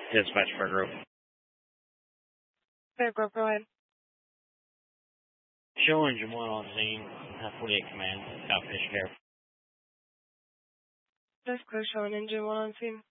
Dispatch for group. Fair group, go ahead. Show engine 1 on scene. 48 command. Outfish care. That's clear, showing engine 1 on scene.